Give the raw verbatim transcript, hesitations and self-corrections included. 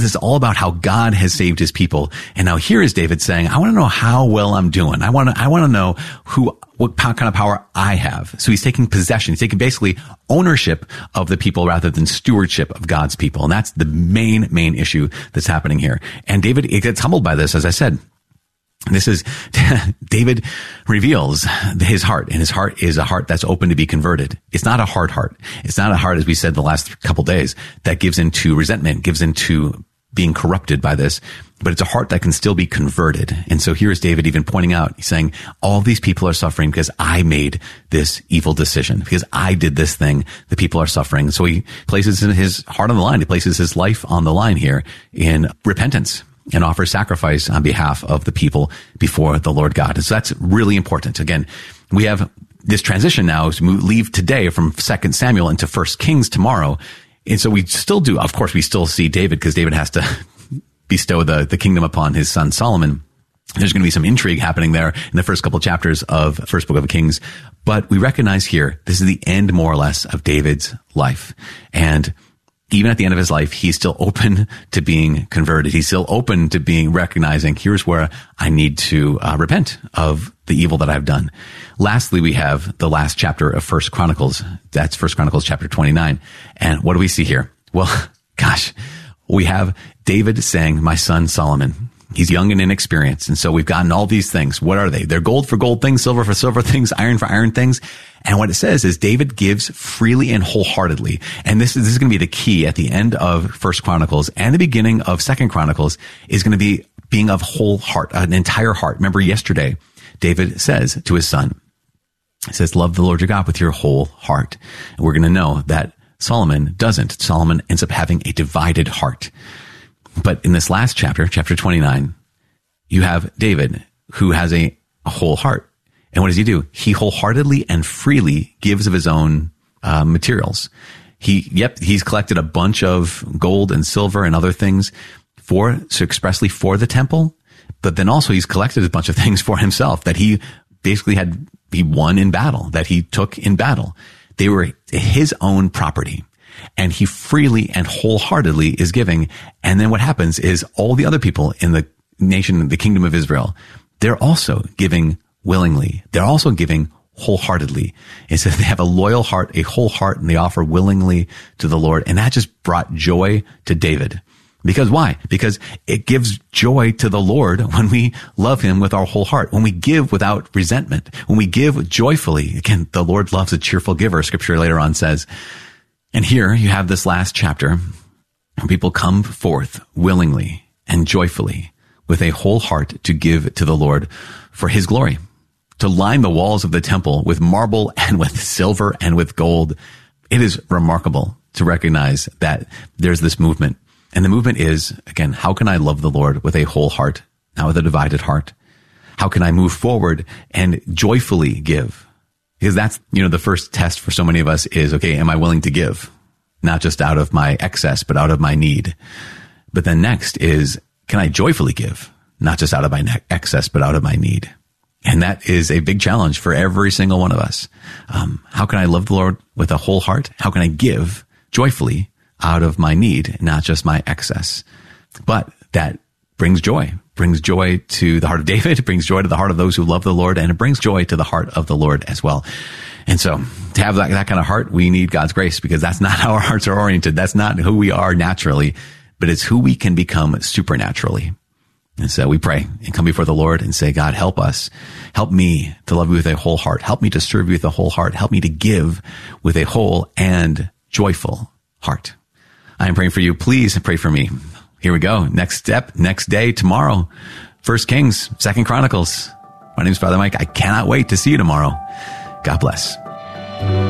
this is all about how God has saved his people. And now here is David saying, I want to know how well I'm doing. I want to, I want to know who, what kind of power I have. So he's taking possession. He's taking basically ownership of the people rather than stewardship of God's people. And that's the main, main issue that's happening here. And David gets humbled by this, as I said. This is, David reveals his heart, and his heart is a heart that's open to be converted. It's not a hard heart. It's not a heart, as we said the last couple days, that gives into resentment, gives into being corrupted by this, but it's a heart that can still be converted. And so here is David even pointing out, he's saying, all these people are suffering because I made this evil decision, because I did this thing. The people are suffering. So he places his heart on the line. He places his life on the line here in repentance, and offer sacrifice on behalf of the people before the Lord God. And so that's really important. Again, we have this transition now as we leave today from Second Samuel into First Kings tomorrow. And so we still do, of course, we still see David, because David has to bestow the, the kingdom upon his son Solomon. There's going to be some intrigue happening there in the first couple of chapters of First Book of Kings. But we recognize here, this is the end, more or less, of David's life. And even at the end of his life, he's still open to being converted. He's still open to being recognizing, here's where I need to uh, repent of the evil that I've done. Lastly, we have the last chapter of First Chronicles. That's First Chronicles chapter twenty-nine. And what do we see here? Well, gosh, we have David saying, my son Solomon. He's young and inexperienced. And so we've gotten all these things. What are they? They're gold for gold things, silver for silver things, iron for iron things. And what it says is David gives freely and wholeheartedly. And this is, this is going to be the key at the end of First Chronicles and the beginning of Second Chronicles is going to be being of whole heart, an entire heart. Remember yesterday, David says to his son, he says, love the Lord your God with your whole heart. And we're going to know that Solomon doesn't. Solomon ends up having a divided heart. But in this last chapter, chapter twenty-nine, you have David who has a, a whole heart. And what does he do? He wholeheartedly and freely gives of his own uh, materials. He, yep, he's collected a bunch of gold and silver and other things for, so expressly for the temple. But then also he's collected a bunch of things for himself that he basically had, he won in battle, that he took in battle. They were his own property. And he freely and wholeheartedly is giving. And then what happens is all the other people in the nation, the kingdom of Israel, they're also giving willingly. They're also giving wholeheartedly. It says they have a loyal heart, a whole heart, and they offer willingly to the Lord. And that just brought joy to David. Because why? Because it gives joy to the Lord when we love him with our whole heart, when we give without resentment, when we give joyfully. Again, the Lord loves a cheerful giver, scripture later on says. And here you have this last chapter where people come forth willingly and joyfully with a whole heart to give to the Lord for his glory, to line the walls of the temple with marble and with silver and with gold. It is remarkable to recognize that there's this movement. And the movement is, again, how can I love the Lord with a whole heart, not with a divided heart? How can I move forward and joyfully give? Because that's, you know, the first test for so many of us is, okay, am I willing to give? Not just out of my excess, but out of my need. But then next is, can I joyfully give? Not just out of my excess, but out of my need. And that is a big challenge for every single one of us. Um, how can I love the Lord with a whole heart? How can I give joyfully out of my need, not just my excess? But that brings joy. Brings joy to the heart of David. It brings joy to the heart of those who love the Lord, and it brings joy to the heart of the Lord as well. And so to have that, that kind of heart, we need God's grace, because that's not how our hearts are oriented. That's not who we are naturally, but it's who we can become supernaturally. And so we pray and come before the Lord and say, God, help us. Help me to love you with a whole heart. Help me to serve you with a whole heart. Help me to give with a whole and joyful heart. I am praying for you. Please pray for me. Here we go. Next step, next day, tomorrow. First Kings, Second Chronicles. My name is Father Mike. I cannot wait to see you tomorrow. God bless.